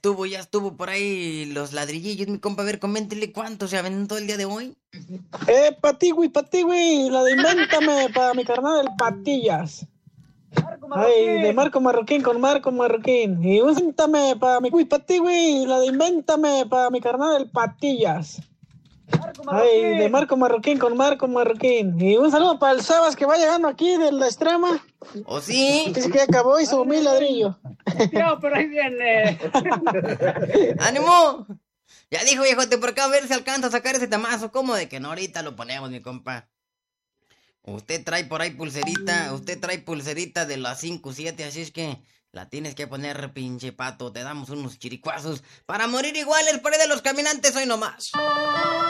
ya estuvo por ahí los ladrillillos, mi compa. A ver, coméntele cuánto se aventó el día de hoy. Patiwi, la de Invéntame para mi carnal el Patillas. Ay, de Marco Marroquín con Marco Marroquín. Y un Invéntame para mi Patiwi, la de Invéntame para mi carnal el Patillas. Ay, de Marco Marroquín con Marco Marroquín. Y un saludo para el Sabas que va llegando aquí de la extrema. ¿O sí? Dice que acabó y su mil ladrillo. Tío, pero ahí viene. ¡Ánimo! Ya dijo, viejote, por acá a ver si alcanza a sacar ese tamazo. ¿Cómo de que no? Ahorita lo ponemos, mi compa. Usted trae por ahí pulserita de las 5-7, así es que la tienes que poner, pinche pato. Te damos unos chiricuazos para morir iguales por ahí de los caminantes hoy nomás.